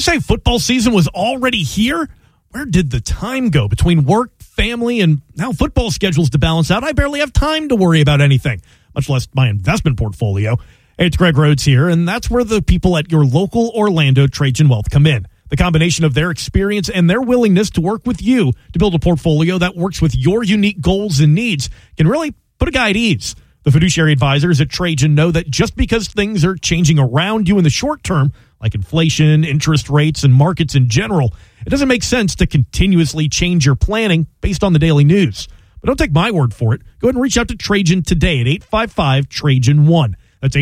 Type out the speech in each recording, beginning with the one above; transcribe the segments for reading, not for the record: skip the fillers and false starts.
say football season was already here? Where did the time go between work, family, and now football schedules to balance out? I barely have time to worry about anything, much less my investment portfolio. Hey, it's Greg Rhodes here, and that's where the people at your local Orlando Trajan Wealth come in. The combination of their experience and their willingness to work with you to build a portfolio that works with your unique goals and needs can really put a guy at ease. The fiduciary advisors at Trajan know that just because things are changing around you in the short term, like inflation, interest rates, and markets in general, it doesn't make sense to continuously change your planning based on the daily news. But don't take my word for it. Go ahead and reach out to Trajan today at 855-TRAJAN-1. That's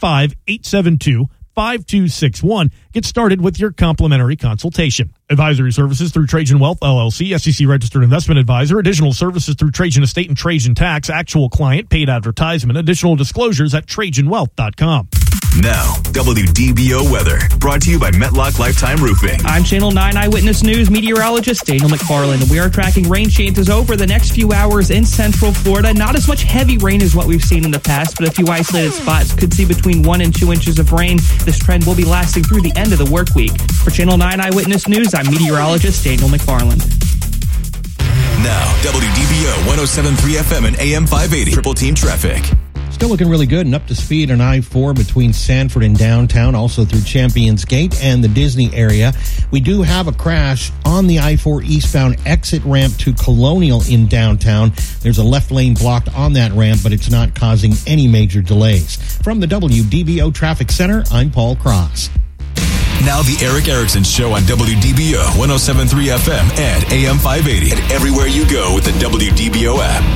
855-872-5261. Get started with your complimentary consultation. Advisory services through Trajan Wealth, LLC, SEC registered investment advisor. Additional services through Trajan Estate and Trajan Tax. Actual client, paid advertisement. Additional disclosures at TrajanWealth.com. Now, WDBO weather, brought to you by Metlock Lifetime Roofing. I'm Channel 9 Eyewitness News meteorologist Daniel McFarland. We are tracking rain chances over the next few hours in central Florida. Not as much heavy rain as what we've seen in the past, but a few isolated spots could see between 1 and 2 inches of rain. This trend will be lasting through the end of the work week. For Channel 9 Eyewitness News, I'm meteorologist Daniel McFarland. Now, WDBO 107.3 FM and AM 580. Triple Team Traffic. Still looking really good and up to speed on I-4 between Sanford and downtown, also through Champions Gate and the Disney area. We do have a crash on the I-4 eastbound exit ramp to Colonial in downtown. There's a left lane blocked on that ramp, but it's not causing any major delays. From the WDBO Traffic Center, I'm Paul Cross. Now the Eric Erickson Show on WDBO 107.3 FM and AM 580. And everywhere you go with the WDBO app.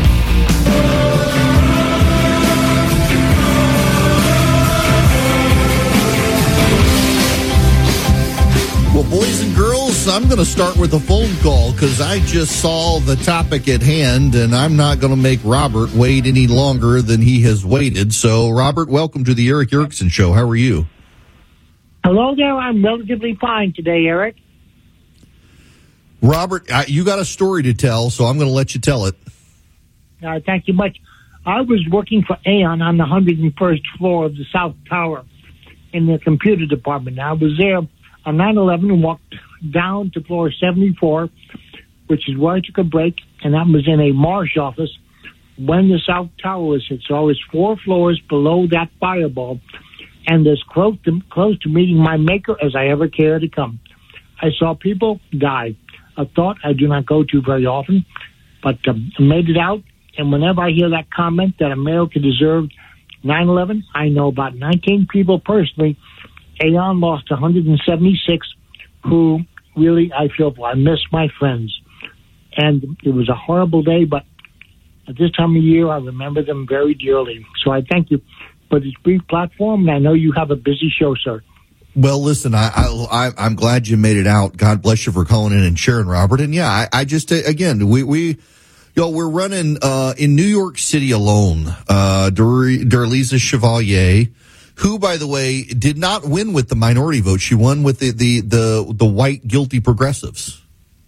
Well, boys and girls, I'm going to start with a phone call because I just saw the topic at hand, and I'm not going to make Robert wait any longer than he has waited. So, Robert, welcome to the Eric Erickson Show. How are you? Hello there. I'm relatively fine today, Eric. Robert, you got a story to tell, so I'm going to let you tell it. Thank you much. I was working for Aon on the 101st floor of the South Tower in the computer department. I was there on 9/11 and walked down to floor 74, which is where I took a break, and that was in a Marsh office when the South Tower was hit. So I was 4 floors below that fireball, and as close to meeting my maker as I ever care to come. I saw people die, a thought I do not go to very often, but made it out. And whenever I hear that comment that America deserved 9/11, I know about 19 people personally. Aon lost 176 who really I feel for. I miss my friends. And it was a horrible day, but at this time of year, I remember them very dearly. So I thank you for this brief platform, and I know you have a busy show, sir. Well, listen, I'm glad you made it out. God bless you for calling in and sharing, Robert. And yeah, I just, again, we're running, in New York City alone, Darlisa Chevalier, who, by the way, did not win with the minority vote. She won with the white guilty progressives.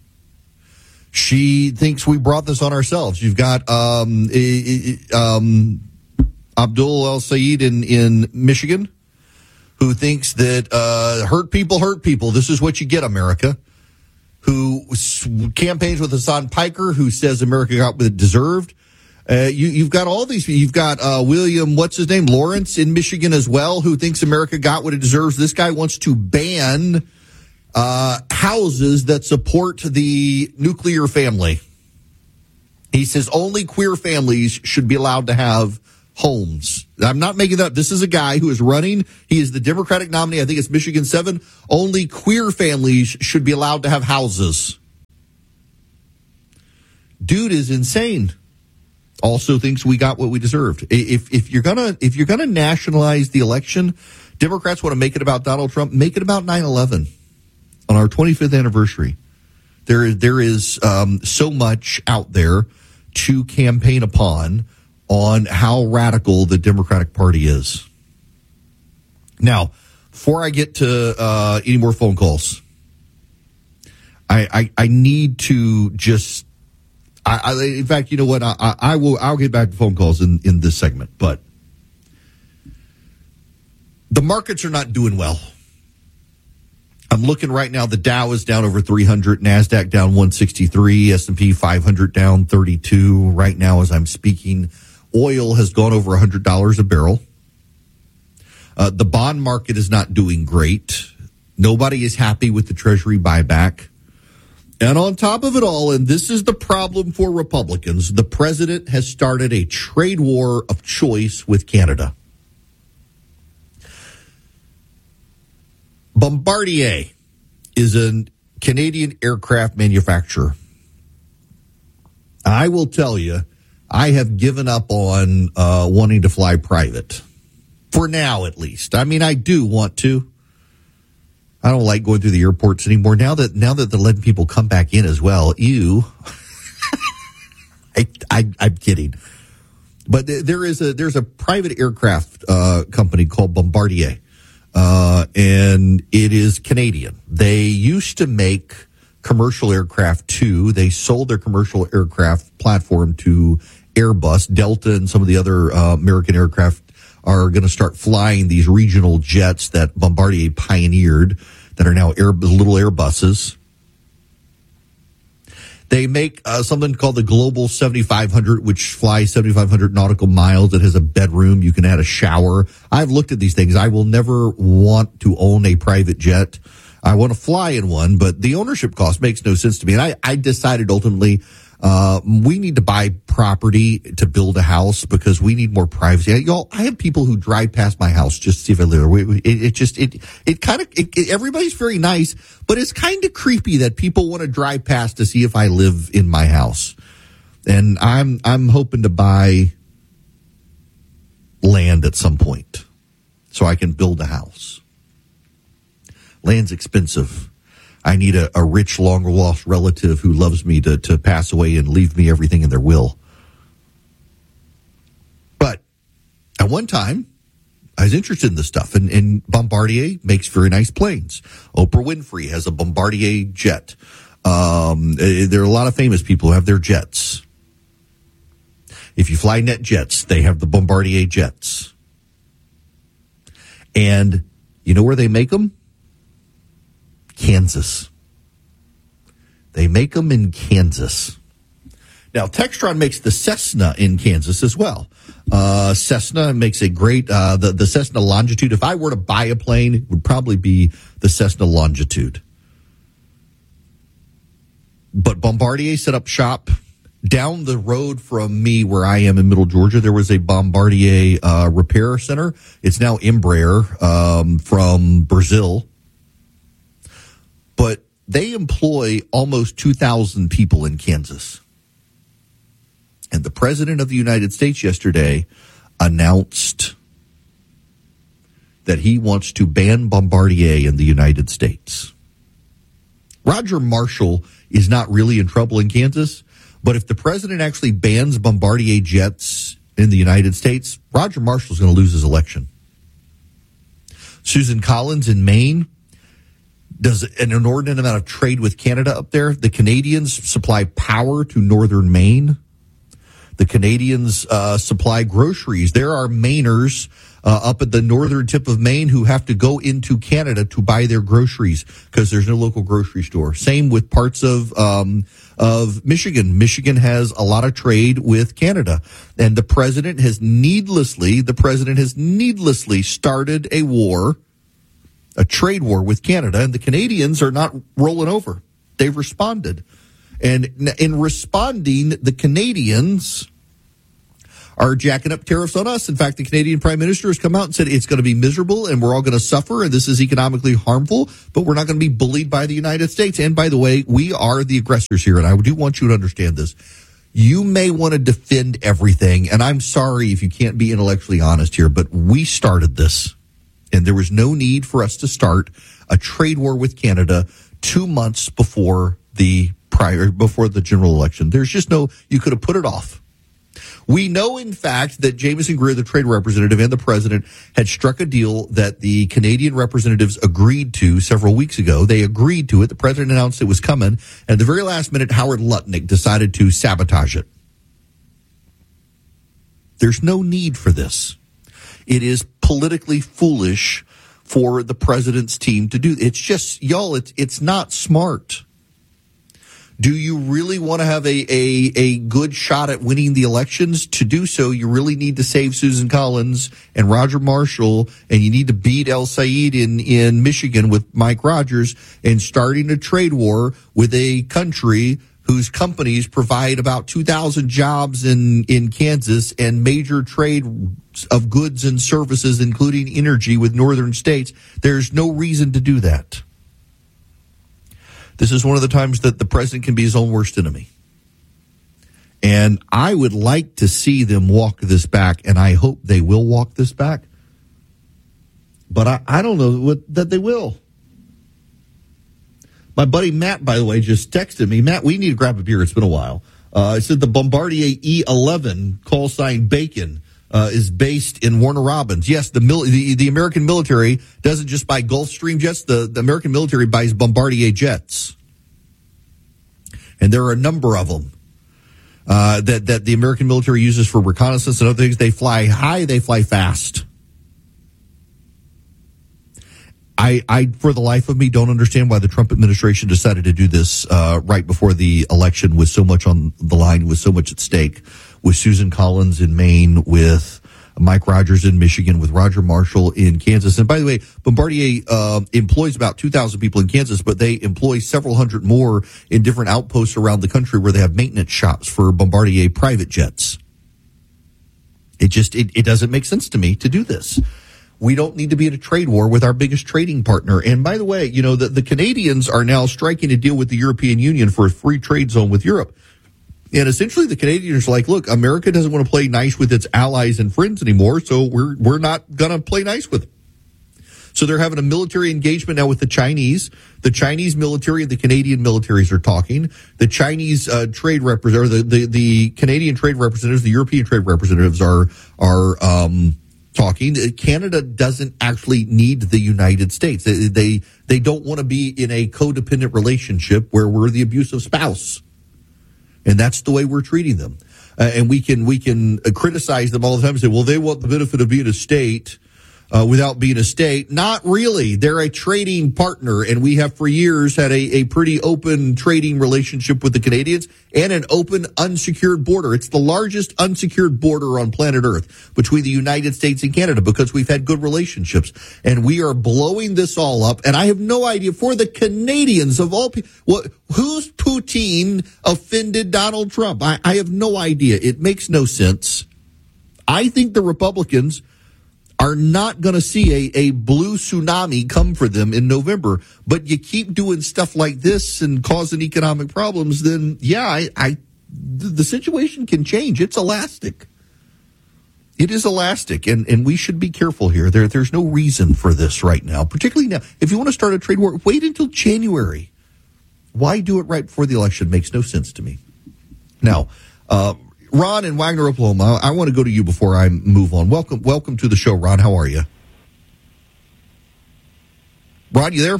She thinks we brought this on ourselves. You've got Abdul El Sayed in Michigan, who thinks that hurt people. This is what you get, America. Who campaigns with Hassan Piker, who says America got what it deserved. You've got all these. You've got William, what's his name, Lawrence in Michigan as well, who thinks America got what it deserves. This guy wants to ban houses that support the nuclear family. He says only queer families should be allowed to have homes. I'm not making that up. This is a guy who is running. He is the Democratic nominee. I think it's Michigan 7. Only queer families should be allowed to have houses. Dude is insane. Also thinks we got what we deserved. If you're gonna nationalize the election, Democrats want to make it about Donald Trump. Make it about 9/11 on our 25th anniversary. There is so much out there to campaign upon on how radical the Democratic Party is. Now, before I get to any more phone calls, I need to just. In fact, you know what? I'll get back to phone calls in this segment, but the markets are not doing well. I'm looking right now. The Dow is down over 300, NASDAQ down 163, S&P 500 down 32. Right now, as I'm speaking, oil has gone over $100 a barrel. The bond market is not doing great. Nobody is happy with the Treasury buyback. And on top of it all, and this is the problem for Republicans, the president has started a trade war of choice with Canada. Bombardier is a Canadian aircraft manufacturer. I will tell you, I have given up on wanting to fly private. For now, at least. I mean, I do want to. I don't like going through the airports anymore. Now that they're letting people come back in as well. Ew. I'm kidding. But there's a private aircraft company called Bombardier. And it is Canadian. They used to make commercial aircraft too. They sold their commercial aircraft platform to Airbus. Delta and some of the other American aircraft are going to start flying these regional jets that Bombardier pioneered that are now little Airbuses. They make something called the Global 7500, which flies 7,500 nautical miles. It has a bedroom. You can add a shower. I've looked at these things. I will never want to own a private jet. I want to fly in one, but the ownership cost makes no sense to me. And I decided ultimately we need to buy property to build a house because we need more privacy. Y'all, I have people who drive past my house just to see if I live there. Everybody's very nice, but it's kind of creepy that people want to drive past to see if I live in my house. And I'm hoping to buy land at some point so I can build a house. Land's expensive. I need a rich, long-lost relative who loves me to pass away and leave me everything in their will. But at one time, I was interested in this stuff, and Bombardier makes very nice planes. Oprah Winfrey has a Bombardier jet. There are a lot of famous people who have their jets. If you fly NetJets, they have the Bombardier jets. And you know where they make them? Kansas. They make them in Kansas. Now, Textron makes the Cessna in Kansas as well. Cessna makes a great, the Cessna Longitude. If I were to buy a plane, it would probably be the Cessna Longitude. But Bombardier set up shop down the road from me where I am in Middle Georgia. There was a Bombardier repair center. It's now Embraer from Brazil. But they employ almost 2,000 people in Kansas. And the president of the United States yesterday announced that he wants to ban Bombardier in the United States. Roger Marshall is not really in trouble in Kansas, but if the president actually bans Bombardier jets in the United States, Roger Marshall is going to lose his election. Susan Collins in Maine does an inordinate amount of trade with Canada up there. The Canadians supply power to northern Maine. The Canadians supply groceries. There are Mainers up at the northern tip of Maine who have to go into Canada to buy their groceries because there's no local grocery store. Same with parts of Michigan. Michigan has a lot of trade with Canada. And the president has needlessly started a war, a trade war with Canada, and the Canadians are not rolling over. They've responded. And in responding, the Canadians are jacking up tariffs on us. In fact, the Canadian Prime Minister has come out and said it's going to be miserable and we're all going to suffer and this is economically harmful, but we're not going to be bullied by the United States. And by the way, we are the aggressors here, and I do want you to understand this. You may want to defend everything, and I'm sorry if you can't be intellectually honest here, but we started this. And there was no need for us to start a trade war with Canada 2 months before the general election. There's just you could have put it off. We know, in fact, that Jameson Greer, the trade representative, and the president had struck a deal that the Canadian representatives agreed to several weeks ago. They agreed to it. The president announced it was coming. And at the very last minute, Howard Lutnick decided to sabotage it. There's no need for this. It is politically foolish for the president's team to do. It's just, y'all, it's not smart. Do you really want to have a good shot at winning the elections? To do so, you really need to save Susan Collins and Roger Marshall, and you need to beat El Sayed in Michigan with Mike Rogers, and starting a trade war with a country whose companies provide about 2,000 jobs in Kansas and major trade of goods and services, including energy, with northern states. There's no reason to do that. This is one of the times that the president can be his own worst enemy. And I would like to see them walk this back, and I hope they will walk this back. But I don't know that they will. My buddy Matt, by the way, just texted me. Matt, we need to grab a beer. It's been a while. I said the Bombardier E-11, call sign Bacon, is based in Warner Robins. Yes, the American military doesn't just buy Gulfstream jets. The American military buys Bombardier jets. And there are a number of them that the American military uses for reconnaissance and other things. They fly high, they fly fast. I, for the life of me, don't understand why the Trump administration decided to do this right before the election, with so much on the line, with so much at stake, with Susan Collins in Maine, with Mike Rogers in Michigan, with Roger Marshall in Kansas. And by the way, Bombardier employs about 2,000 people in Kansas, but they employ several hundred more in different outposts around the country where they have maintenance shops for Bombardier private jets. It doesn't make sense to me to do this. We don't need to be in a trade war with our biggest trading partner. And by the way, you know, the Canadians are now striking a deal with the European Union for a free trade zone with Europe. And essentially the Canadians are like, look, America doesn't want to play nice with its allies and friends anymore, so we're not going to play nice with them. So they're having a military engagement now with the Chinese. The Chinese military and the Canadian militaries are talking. The Chinese trade representatives, the Canadian trade representatives, the European trade representatives are talking. Canada doesn't actually need the United States. They don't want to be in a codependent relationship where we're the abusive spouse. And that's the way we're treating them. And we can criticize them all the time and say, well, they want the benefit of being a state without being a state. Not really. They're a trading partner, and we have for years had a pretty open trading relationship with the Canadians and an open unsecured border. It's the largest unsecured border on planet Earth between the United States and Canada because we've had good relationships. And we are blowing this all up, and I have no idea, for the Canadians of all people, whose poutine offended Donald Trump? I have no idea. It makes no sense. I think the Republicans are not going to see a blue tsunami come for them in November. But you keep doing stuff like this and causing economic problems, then, yeah, the situation can change. It's elastic. It is elastic, and we should be careful here. There's no reason for this right now, particularly now. If you want to start a trade war, wait until January. Why do it right before the election? Makes no sense to me. Now, Ron in Wagner, Oklahoma, I want to go to you before I move on. Welcome to the show, Ron. How are you? Ron, you there?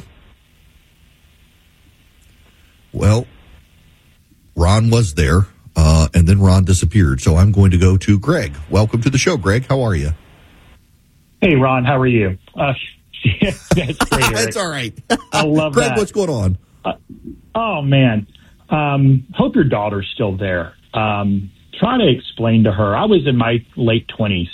Well, Ron was there, and then Ron disappeared. So I'm going to go to Greg. Welcome to the show, Greg. How are you? Hey, Ron. How are you? That's great, Eric. That's all right. I love Greg, that. what's going on? Oh, man. Hope your daughter's still there. Try to explain to her. I was in my late 20s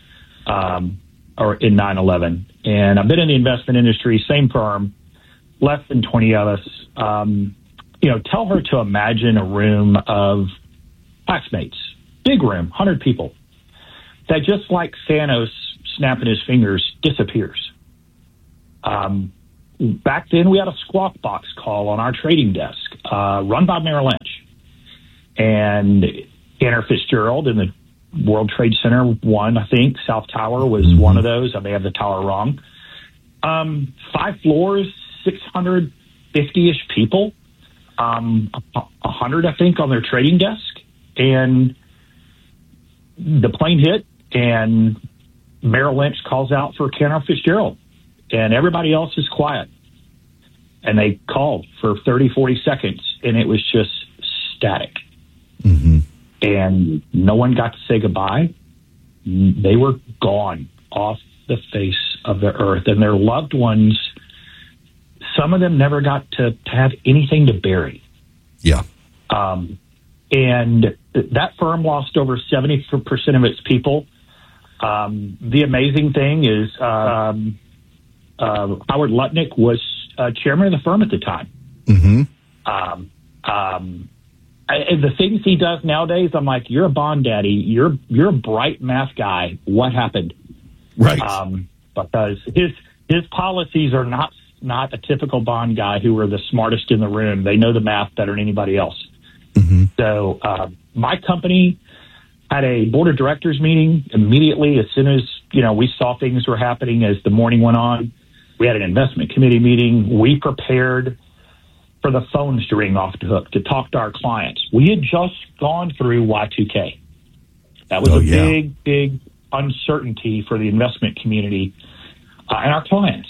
or in 9/11, and I've been in the investment industry, same firm, less than 20 of us. Tell her to imagine a room of classmates, big room, 100 people, that just like Thanos snapping his fingers disappears. Back then, we had a squawk box call on our trading desk run by Merrill Lynch. And Cantor Fitzgerald in the World Trade Center, one, I think. South Tower was one of those. I may have the tower wrong. 5 floors, 650-ish people, 100, I think, on their trading desk. And the plane hit, and Merrill Lynch calls out for Cantor Fitzgerald. And everybody else is quiet. And they called for 30, 40 seconds, and it was just static. Mm-hmm. And no one got to say goodbye. They were gone off the face of the earth, and their loved ones, some of them never got to have anything to bury. Yeah. And that firm lost over 70% of its people. The amazing thing is Howard Lutnick was chairman of the firm at the time. Mm-hmm. The things he does nowadays, I'm like, you're a bond daddy. You're a bright math guy. What happened? Right. Because his policies are not a typical bond guy who are the smartest in the room. They know the math better than anybody else. Mm-hmm. So my company had a board of directors meeting immediately as soon as, we saw things were happening as the morning went on. We had an investment committee meeting. We prepared for the phones to ring off the hook to talk to our clients. We had just gone through Y2K. That was big uncertainty for the investment community and our clients.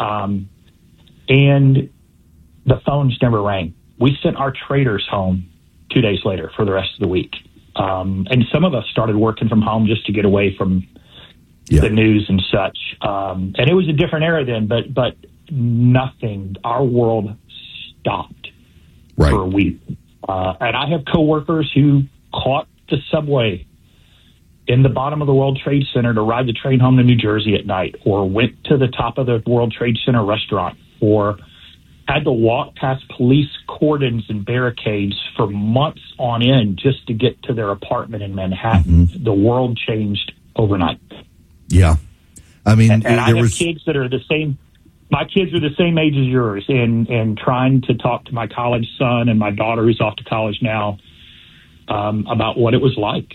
And the phones never rang. We sent our traders home 2 days later for the rest of the week. And some of us started working from home just to get away from the news and such. And it was a different era then, but nothing, our world stopped for a week. And I have coworkers who caught the subway in the bottom of the World Trade Center to ride the train home to New Jersey at night, or went to the top of the World Trade Center restaurant, or had to walk past police cordons and barricades for months on end just to get to their apartment in Manhattan. Mm-hmm. The world changed overnight. Yeah. I mean, and I have kids that are the same. My kids are the same age as yours, and trying to talk to my college son and my daughter who's off to college now about what it was like.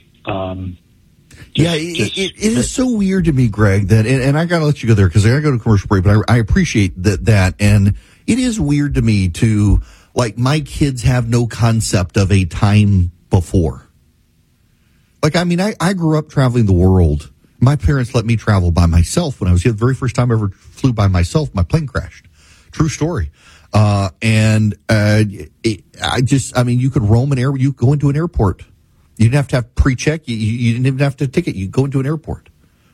It is so weird to me, Greg, that, and I got to let you go there because I got to go to commercial break, but I appreciate that. And it is weird to me to, like, my kids have no concept of a time before. Like, I mean, I grew up traveling the world. My parents let me travel by myself when I was here. The very first time I ever flew by myself, my plane crashed. True story. You could roam you go into an airport. You didn't have to have pre-check. You didn't even have to ticket. You go into an airport.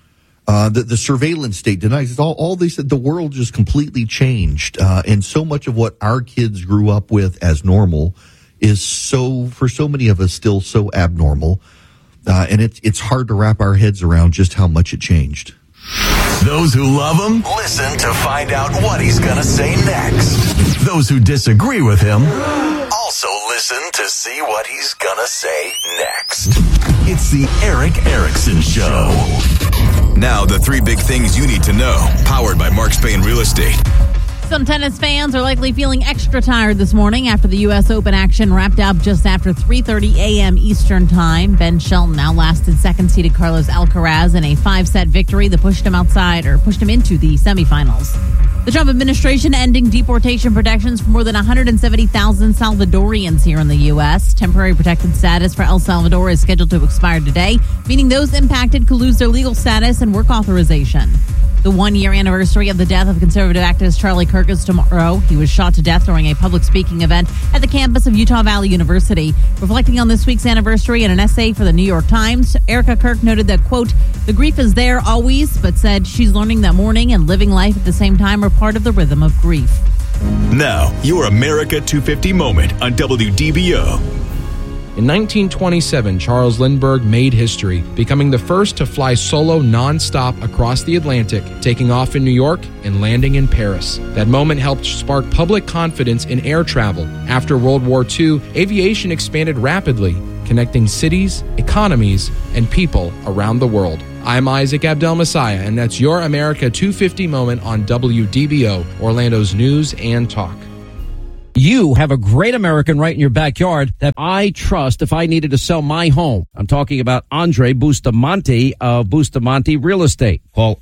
The surveillance state denies all these. The world just completely changed, and so much of what our kids grew up with as normal is for so many of us still so abnormal, and it's hard to wrap our heads around just how much it changed. Those who love him, listen to find out what he's going to say next. Those who disagree with him, also listen to see what he's going to say next. It's the Eric Erickson Show. Now, the 3 big things you need to know, powered by Mark Spain Real Estate. Some tennis fans are likely feeling extra tired this morning after the U.S. Open action wrapped up just after 3:30 a.m. Eastern Time. Ben Shelton outlasted second-seeded Carlos Alcaraz in a 5-set victory that pushed him into the semifinals. The Trump administration ending deportation protections for more than 170,000 Salvadorians here in the U.S. Temporary protected status for El Salvador is scheduled to expire today, meaning those impacted could lose their legal status and work authorization. The 1-year anniversary of the death of conservative activist Charlie Kirk is tomorrow. He was shot to death during a public speaking event at the campus of Utah Valley University. Reflecting on this week's anniversary in an essay for the New York Times, Erica Kirk noted that, quote, "The grief is there always," but said she's learning that mourning and living life at the same time are part of the rhythm of grief. Now, your America 250 moment on WDBO. In 1927, Charles Lindbergh made history, becoming the first to fly solo non-stop across the Atlantic, taking off in New York and landing in Paris. That moment helped spark public confidence in air travel. After World War II, aviation expanded rapidly, connecting cities, economies, and people around the world. I'm Isaac Abdel-Messiah, and that's your America 250 moment on WDBO, Orlando's news and talk. You have a great American right in your backyard that I trust if I needed to sell my home. I'm talking about Andre Bustamante of Bustamante Real Estate. Call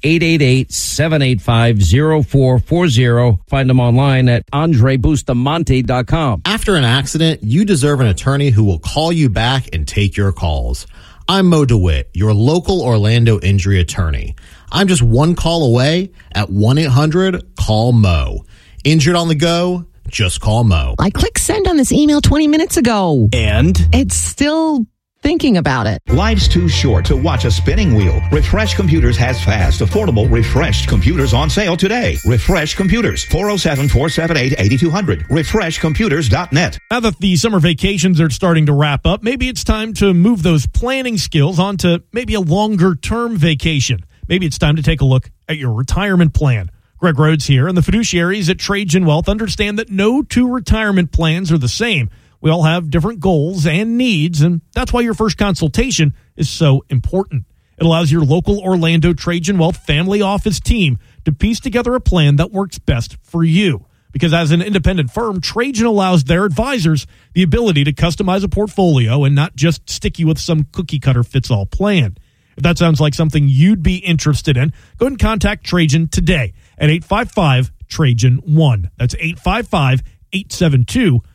888-785-0440. Find them online at andrebustamante.com. After an accident, you deserve an attorney who will call you back and take your calls. I'm Mo DeWitt, your local Orlando injury attorney. I'm just one call away at 1-800-CALL-MO. Injured on the go? Just call Mo. I clicked send on this email 20 minutes ago. And? It's still thinking about it. Life's too short to watch a spinning wheel. Refresh Computers has fast, affordable refreshed computers on sale today. Refresh Computers, 407-478-8200. RefreshComputers.net. Now that the summer vacations are starting to wrap up, maybe it's time to move those planning skills onto maybe a longer-term vacation. Maybe it's time to take a look at your retirement plan. Greg Rhodes here, and the fiduciaries at Trajan Wealth understand that no two retirement plans are the same. We all have different goals and needs, and that's why your first consultation is so important. It allows your local Orlando Trajan Wealth family office team to piece together a plan that works best for you. Because as an independent firm, Trajan allows their advisors the ability to customize a portfolio and not just stick you with some cookie-cutter fits-all plan. If that sounds like something you'd be interested in, go ahead and contact Trajan today at 855-TRAJAN-1. That's 855-872-5261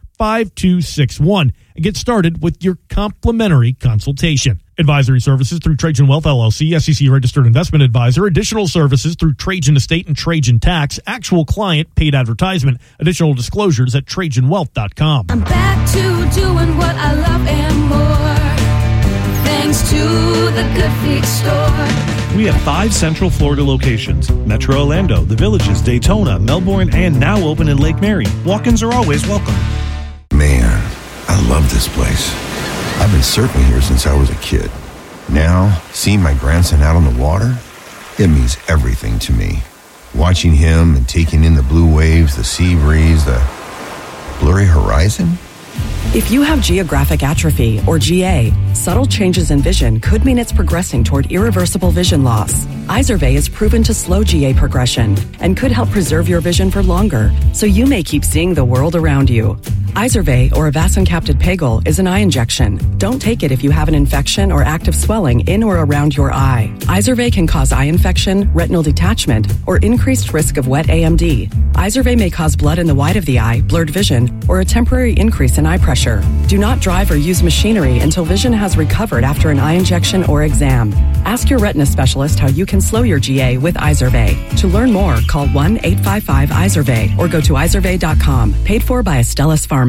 and get started with your complimentary consultation. Advisory services through Trajan Wealth LLC, SEC registered investment advisor. Additional services through Trajan Estate and Trajan Tax. Actual client paid advertisement. Additional disclosures at TrajanWealth.com. I'm back to doing what I love and more, thanks to the Good Feet store. We have 5 Central Florida locations: Metro Orlando, The Villages, Daytona, Melbourne, and now open in Lake Mary. Walk-ins are always welcome. Man, I love this place. I've been surfing here since I was a kid. Now, seeing my grandson out on the water, it means everything to me. Watching him and taking in the blue waves, the sea breeze, the blurry horizon. If you have geographic atrophy, or GA, subtle changes in vision could mean it's progressing toward irreversible vision loss. Izervay is proven to slow GA progression and could help preserve your vision for longer, so you may keep seeing the world around you. Izervay, or avacincaptad pegol, is an eye injection. Don't take it if you have an infection or active swelling in or around your eye. Izervay can cause eye infection, retinal detachment, or increased risk of wet AMD. Izervay may cause blood in the white of the eye, blurred vision, or a temporary increase in eye pressure. Do not drive or use machinery until vision has recovered after an eye injection or exam. Ask your retina specialist how you can slow your GA with Izervay. To learn more, call 1-855-IZERVAY or go to izervay.com. Paid for by Astellas Pharma.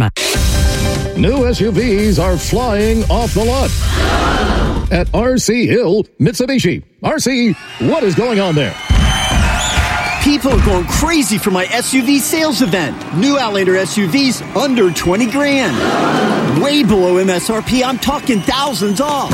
New SUVs are flying off the lot at RC Hill Mitsubishi. RC, what is going on there? People are going crazy for my SUV sales event. New Outlander SUVs under 20 grand. Way below MSRP. I'm talking thousands off.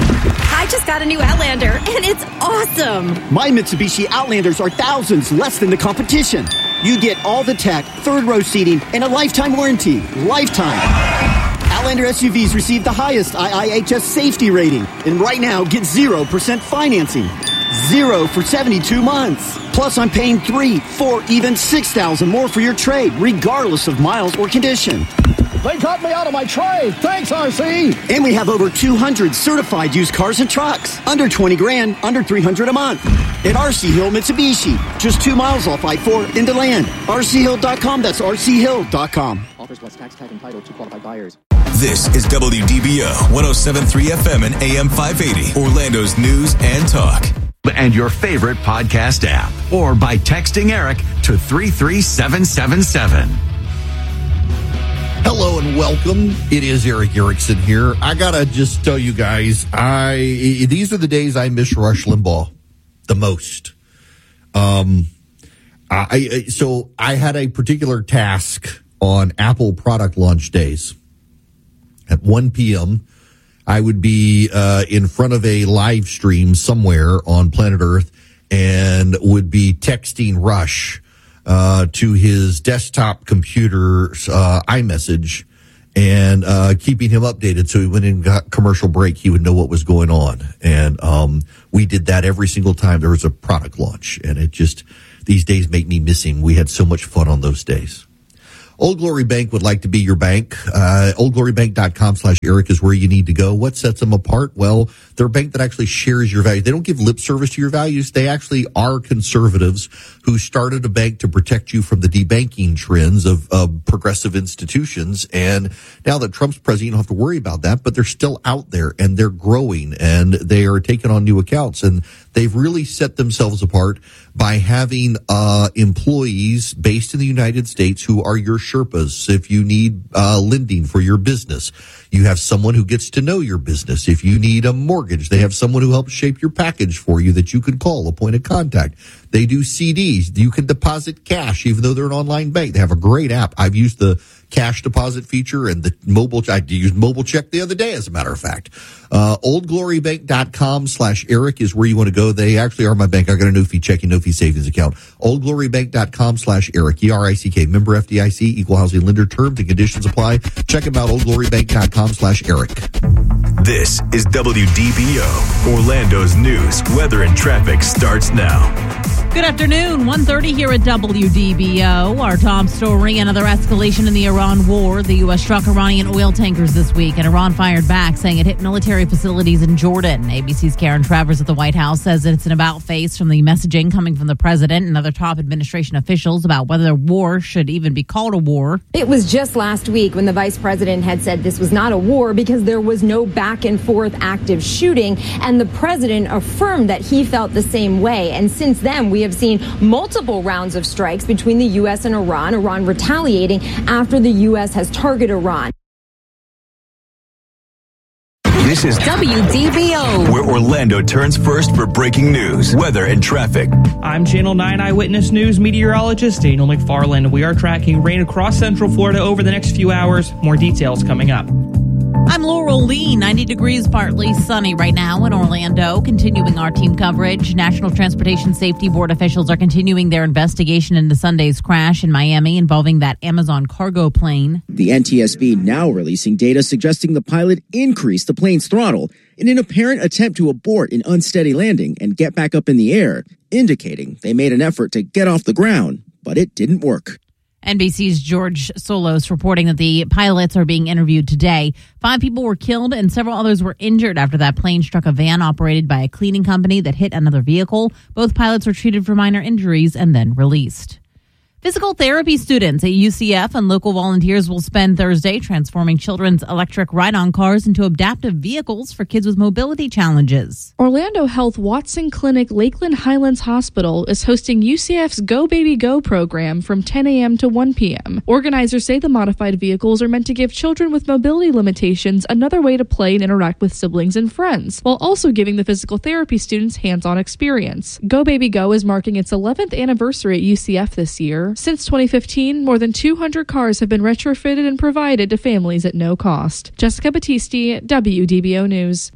I just got a new Outlander, and it's awesome. My Mitsubishi Outlanders are thousands less than the competition. You get all the tech, third-row seating, and a lifetime warranty. Lifetime. Outlander SUVs receive the highest IIHS safety rating. And right now, get 0% financing. 0 for 72 months. Plus, I'm paying $3,000, $4,000, even $6,000 more for your trade, regardless of miles or condition. They cut me out of my trade. Thanks, RC. And we have over 200 certified used cars and trucks. Under 20 grand, under $300 a month. At RC Hill Mitsubishi. Just 2 miles off I-4 into land. RCHill.com. That's RCHill.com. Offers plus tax, tag, and title to qualified buyers. This is WDBO 107.3 FM and AM 580, Orlando's news and talk. And your favorite podcast app, or by texting Eric to 33777. Hello and welcome. It is Eric Erickson here. I gotta just tell you guys, these are the days I miss Rush Limbaugh the most. So I had a particular task on Apple product launch days. At 1 p.m., I would be in front of a live stream somewhere on planet Earth and would be texting Rush to his desktop computer's iMessage and keeping him updated so when he got commercial break, he would know what was going on. And we did that every single time there was a product launch. And it just, these days make me miss him. We had so much fun on those days. Old Glory Bank would like to be your bank. OldGloryBank.com/Eric is where you need to go. What sets them apart? Well, they're a bank that actually shares your values. They don't give lip service to your values. They actually are conservatives who started a bank to protect you from the debanking trends of progressive institutions. And now that Trump's president, you don't have to worry about that, but they're still out there and they're growing and they are taking on new accounts. And They've really set themselves apart by having employees based in the United States who are your Sherpas. If you need lending for your business, you have someone who gets to know your business. If you need a mortgage, they have someone who helps shape your package for you that you can call, a point of contact. They do CDs. You can deposit cash, even though they're an online bank. They have a great app. I've used the cash deposit feature and the mobile. I used mobile check the other day, as a matter of fact. OldGloryBank.com/Eric is where you want to go. They actually are my bank. I got a no fee checking, no fee savings account. OldGloryBank.com/Eric, ERICK, member FDIC, equal housing lender. Terms and conditions apply. Check them out. OldGloryBank.com/Eric. This is WDBO, Orlando's news, weather, and traffic starts now. Good afternoon, 1:30 here at WDBO. Our top story, another escalation in the Iran war. The U.S. struck Iranian oil tankers this week, and Iran fired back, saying it hit military facilities in Jordan. ABC's Karen Travers at the White House says that it's an about-face from the messaging coming from the president and other top administration officials about whether the war should even be called a war. It was just last week when the vice president had said this was not a war because there was no back-and-forth active shooting, and the president affirmed that he felt the same way. And since then, we have seen multiple rounds of strikes between the U.S. and Iran retaliating after the U.S. has targeted Iran. This is WDBO, where Orlando turns first for breaking news, weather, and traffic. I'm Channel 9 Eyewitness News meteorologist Daniel McFarland. We are tracking rain across Central Florida over the next few hours. More details coming up. I'm Laurel Lee, 90 degrees, partly sunny right now in Orlando. Continuing our team coverage, National Transportation Safety Board officials are continuing their investigation into Sunday's crash in Miami involving that Amazon cargo plane. The NTSB now releasing data suggesting the pilot increased the plane's throttle in an apparent attempt to abort an unsteady landing and get back up in the air, indicating they made an effort to get off the ground, but it didn't work. NBC's George Solos reporting that the pilots are being interviewed today. 5 people were killed and several others were injured after that plane struck a van operated by a cleaning company that hit another vehicle. Both pilots were treated for minor injuries and then released. Physical therapy students at UCF and local volunteers will spend Thursday transforming children's electric ride-on cars into adaptive vehicles for kids with mobility challenges. Orlando Health Watson Clinic Lakeland Highlands Hospital is hosting UCF's Go Baby Go program from 10 a.m. to 1 p.m. Organizers say the modified vehicles are meant to give children with mobility limitations another way to play and interact with siblings and friends, while also giving the physical therapy students hands-on experience. Go Baby Go is marking its 11th anniversary at UCF this year. Since 2015, more than 200 cars have been retrofitted and provided to families at no cost. Jessica Battisti, WDBO News.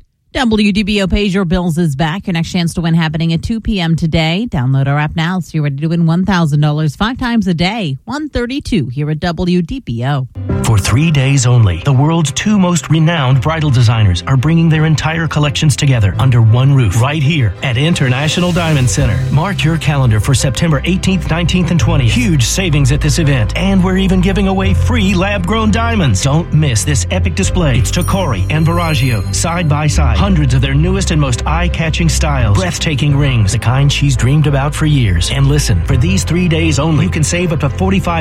WDBO Pays Your Bills is back. Your next chance to win happening at 2 p.m. today. Download our app now so you're ready to win $1,000 5 times a day. 132 here at WDBO. For 3 days only, the world's 2 most renowned bridal designers are bringing their entire collections together under one roof right here at International Diamond Center. Mark your calendar for September 18th, 19th, and 20th. Huge savings at this event, and we're even giving away free lab-grown diamonds. Don't miss this epic display. It's Tocori and Verragio, side by side. Hundreds of their newest and most eye-catching styles. Breathtaking rings, the kind she's dreamed about for years. And listen, for these 3 days only, you can save up to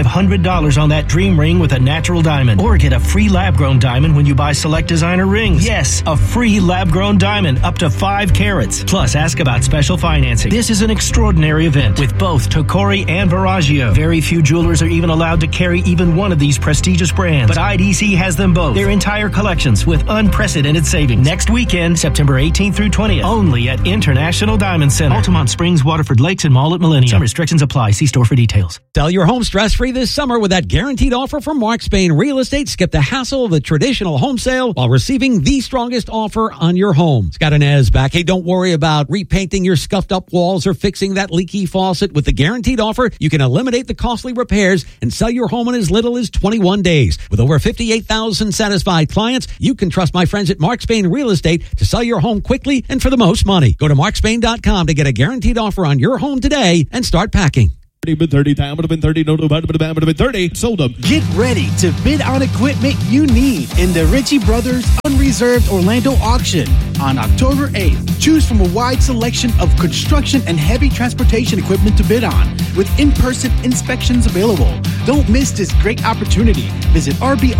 $4,500 on that dream ring with a natural diamond. Or get a free lab-grown diamond when you buy select designer rings. Yes, a free lab-grown diamond up to 5 carats. Plus, ask about special financing. This is an extraordinary event with both Tocori and Verragio. Very few jewelers are even allowed to carry even one of these prestigious brands. But IDC has them both. Their entire collections with unprecedented savings. Next weekend, September 18th through 20th. Only at International Diamond Center. Altamont Springs, Waterford Lakes, and Mall at Millennium. Some restrictions apply. See store for details. Sell your home stress-free this summer with that guaranteed offer from Mark Spain Real Estate. Skip the hassle of the traditional home sale while receiving the strongest offer on your home. Scott Inez back. Hey, don't worry about repainting your scuffed up walls or fixing that leaky faucet. With the guaranteed offer, you can eliminate the costly repairs and sell your home in as little as 21 days. With over 58,000 satisfied clients, you can trust my friends at Mark Spain Real Estate to sell your home quickly and for the most money. Go to markspain.com to get a guaranteed offer on your home today and start packing. 30, time would have been 30, no, would have been 30, sold them. Get ready to bid on equipment you need in the Ritchie Brothers Unreserved Orlando Auction on October 8th. Choose from a wide selection of construction and heavy transportation equipment to bid on, with in-person inspections available. Don't miss this great opportunity. Visit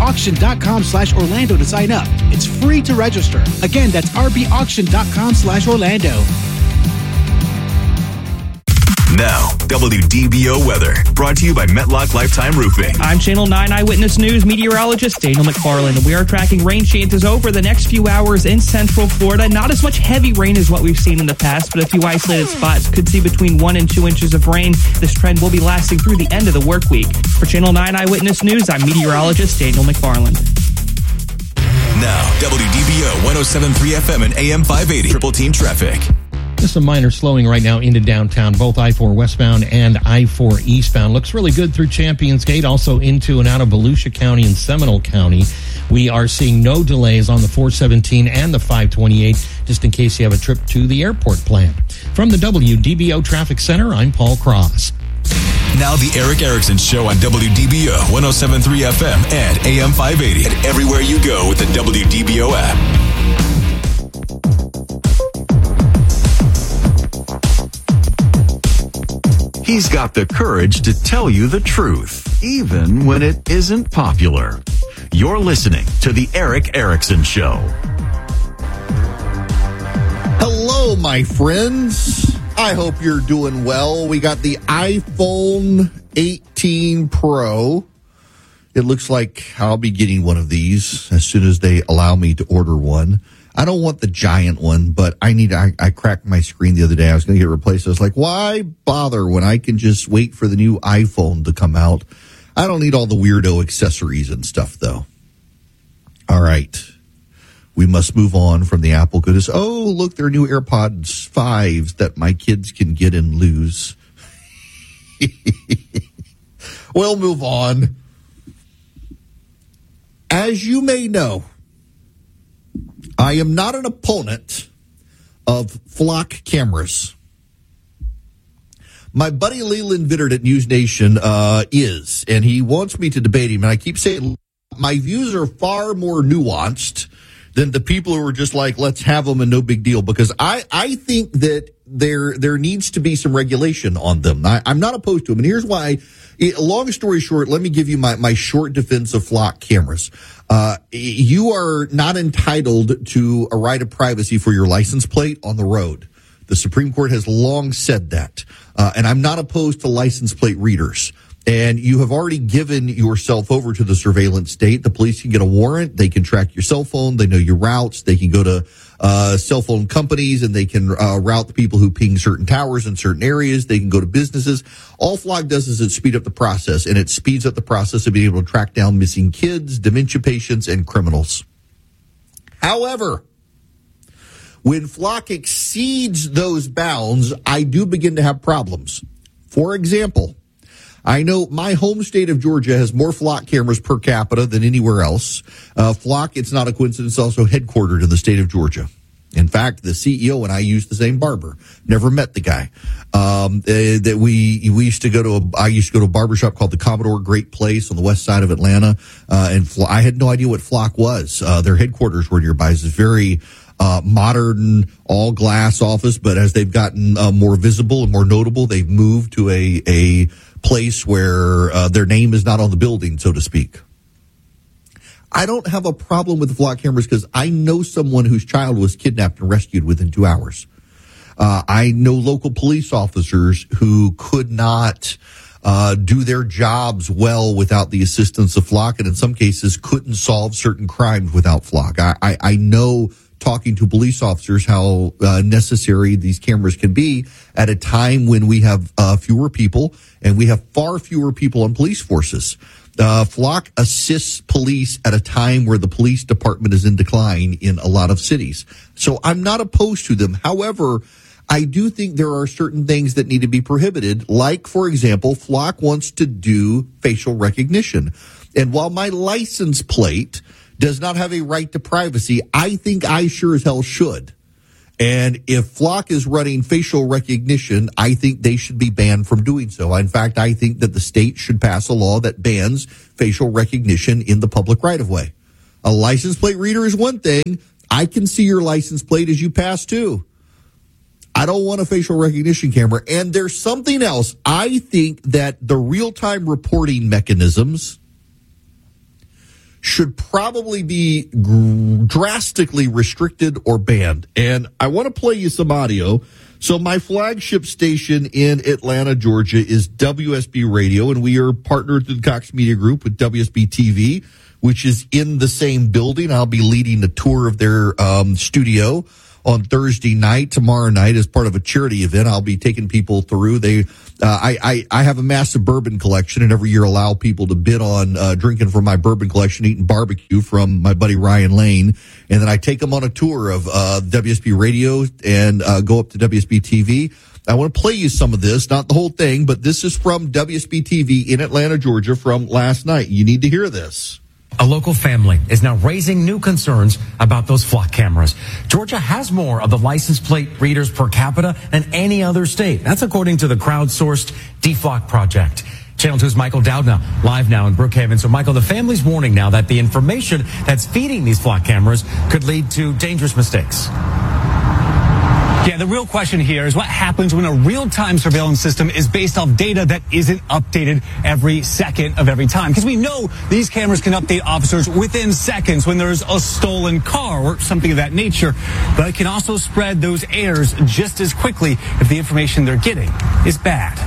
rbauction.com/Orlando to sign up. It's free to register. Again, that's rbauction.com/Orlando. Now, WDBO weather, brought to you by Metlock Lifetime Roofing. I'm Channel 9 Eyewitness News meteorologist Daniel McFarland. We are tracking rain chances over the next few hours in Central Florida. Not as much heavy rain as what we've seen in the past, but a few isolated spots could see between 1 and 2 inches of rain. This trend will be lasting through the end of the work week. For Channel 9 Eyewitness News, I'm meteorologist Daniel McFarland. Now, WDBO 107.3 FM and AM 580. Triple Team Traffic. Just a minor slowing right now into downtown, both I-4 westbound and I-4 eastbound. Looks really good through Champions Gate, also into and out of Volusia County and Seminole County. We are seeing no delays on the 417 and the 528, just in case you have a trip to the airport planned. From the WDBO Traffic Center, I'm Paul Cross. Now the Eric Erickson Show on WDBO 107.3 FM and AM 580. And everywhere you go with the WDBO app. He's got the courage to tell you the truth, even when it isn't popular. You're listening to The Eric Erickson Show. Hello, my friends. I hope you're doing well. We got the iPhone 18 Pro. It looks like I'll be getting one of these as soon as they allow me to order one. I don't want the giant one, but I cracked my screen the other day. I was going to get it replaced. I was like, why bother when I can just wait for the new iPhone to come out? I don't need all the weirdo accessories and stuff, though. All right. We must move on from the Apple goodness. Oh, look, there are new AirPods 5s that my kids can get and lose. We'll move on. As you may know, I am not an opponent of flock cameras. My buddy Leland Vittert at News Nation is, and he wants me to debate him. And I keep saying my views are far more nuanced than the people who are just like, let's have them and no big deal. Because I think that there needs to be some regulation on them. I'm not opposed to them. And here's why. Long story short, let me give you my short defense of flock cameras. You are not entitled to a right of privacy for your license plate on the road. The Supreme Court has long said that. And I'm not opposed to license plate readers. And you have already given yourself over to the surveillance state. The police can get a warrant. They can track your cell phone. They know your routes. They can go to cell phone companies and they can route the people who ping certain towers in certain areas. They can go to businesses. All Flock does is it speed up the process, and it speeds up the process of being able to track down missing kids, dementia patients, and criminals. However, when Flock exceeds those bounds, I do begin to have problems. For example, I know my home state of Georgia has more flock cameras per capita than anywhere else. Flock, it's not a coincidence, also headquartered in the state of Georgia. In fact, the CEO and I used the same barber. Never met the guy. That we used to go to I used to go to a barbershop called the Commodore, great place on the west side of Atlanta. And I had no idea what Flock was. Their headquarters were nearby. It's a very modern, all glass office, but as they've gotten more visible and more notable, they've moved to a place where their name is not on the building, so to speak. I don't have a problem with the flock cameras because I know someone whose child was kidnapped and rescued within 2 hours. I know local police officers who could not do their jobs well without the assistance of Flock, and in some cases couldn't solve certain crimes without Flock. I know, talking to police officers, how necessary these cameras can be at a time when we have fewer people and we have far fewer people on police forces. Flock assists police at a time where the police department is in decline in a lot of cities. So I'm not opposed to them. However, I do think there are certain things that need to be prohibited. Like, for example, Flock wants to do facial recognition. And while my license plate does not have a right to privacy, I think I sure as hell should. And if Flock is running facial recognition, I think they should be banned from doing so. In fact, I think that the state should pass a law that bans facial recognition in the public right-of-way. A license plate reader is one thing. I can see your license plate as you pass too. I don't want a facial recognition camera. And there's something else. I think that the real-time reporting mechanisms should probably be drastically restricted or banned. And I want to play you some audio. So my flagship station in Atlanta, Georgia is WSB Radio, and we are partnered through the Cox Media Group with WSB TV, which is in the same building. I'll be leading a tour of their studio on Thursday night, tomorrow night, as part of a charity event. I'll be taking people through. I have a massive bourbon collection, and every year allow people to bid on drinking from my bourbon collection, eating barbecue from my buddy Ryan Lane, and then I take them on a tour of WSB Radio and go up to WSB TV. I want to play you some of this, not the whole thing, but this is from WSB TV in Atlanta, Georgia, from last night. You need to hear this. A local family is now raising new concerns about those flock cameras. Georgia has more of the license plate readers per capita than any other state. That's according to the crowdsourced DFlock project. Channel 2's Michael Doudna live now in Brookhaven. So, Michael, the family's warning now that the information that's feeding these flock cameras could lead to dangerous mistakes. Yeah, the real question here is what happens when a real-time surveillance system is based off data that isn't updated every second of every time. Because we know these cameras can update officers within seconds when there's a stolen car or something of that nature. But it can also spread those errors just as quickly if the information they're getting is bad.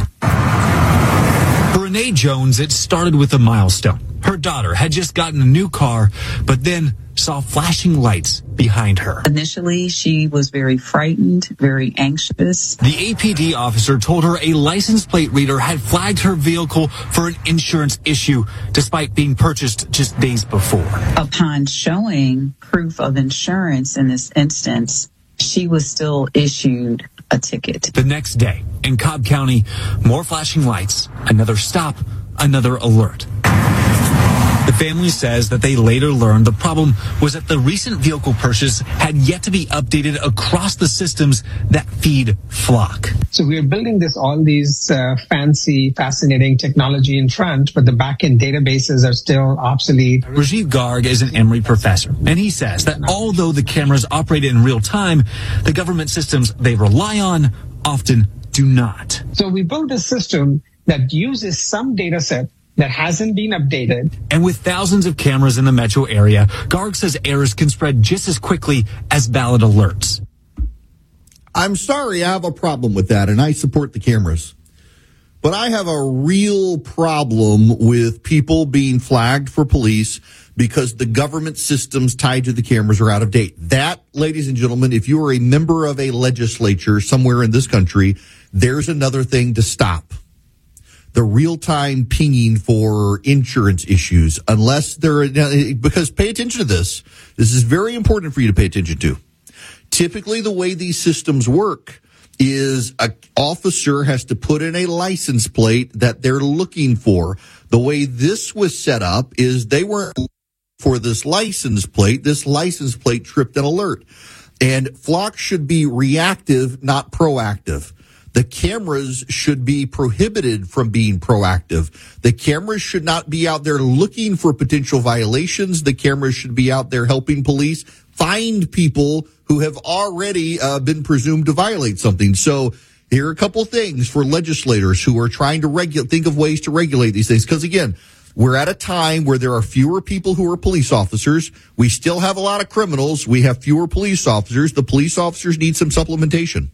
For Renee Jones, it started with a milestone. Her daughter had just gotten a new car, but then saw flashing lights behind her. Initially, she was very frightened, very anxious. The APD officer told her a license plate reader had flagged her vehicle for an insurance issue, despite being purchased just days before. Upon showing proof of insurance in this instance, she was still issued a ticket. The next day, in Cobb County, more flashing lights, another stop, another alert. The family says that they later learned the problem was that the recent vehicle purchase had yet to be updated across the systems that feed Flock. So we are building all these fancy, fascinating technology in front, but the back-end databases are still obsolete. Rajiv Garg is an Emory professor, and he says that although the cameras operate in real time, the government systems they rely on often do not. So we built a system that uses some data set that hasn't been updated. And with thousands of cameras in the metro area, Garg says errors can spread just as quickly as valid alerts. I'm sorry, I have a problem with that, and I support the cameras. But I have a real problem with people being flagged for police because the government systems tied to the cameras are out of date. That, ladies and gentlemen, if you are a member of a legislature somewhere in this country, there's another thing to stop. The real-time pinging for insurance issues, unless because pay attention to this. This is very important for you to pay attention to. Typically, the way these systems work is an officer has to put in a license plate that they're looking for. The way this was set up is they weren't looking for this license plate. This license plate tripped an alert. And Flock should be reactive, not proactive. The cameras should be prohibited from being proactive. The cameras should not be out there looking for potential violations. The cameras should be out there helping police find people who have already been presumed to violate something. So here are a couple things for legislators who are trying to think of ways to regulate these things. Because again, we're at a time where there are fewer people who are police officers. We still have a lot of criminals. We have fewer police officers. The police officers need some supplementation.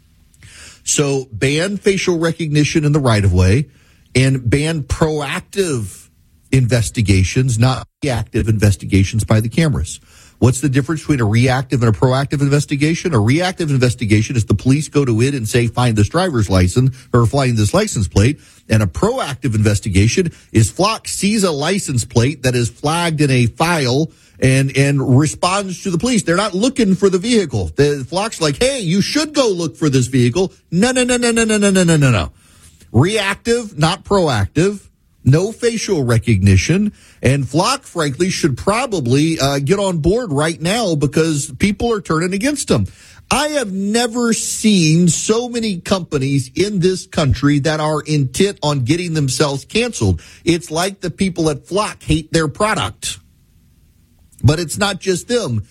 So ban facial recognition in the right-of-way and ban proactive investigations, not reactive investigations by the cameras. What's the difference between a reactive and a proactive investigation? A reactive investigation is the police go to it and say, find this driver's license or find this license plate. And a proactive investigation is Flock sees a license plate that is flagged in a file and responds to the police. They're not looking for the vehicle. The Flock's like, hey, you should go look for this vehicle. No. Reactive, not proactive. No facial recognition. And Flock, frankly, should probably get on board right now because people are turning against them. I have never seen so many companies in this country that are intent on getting themselves canceled. It's like the people at Flock hate their product. But it's not just them.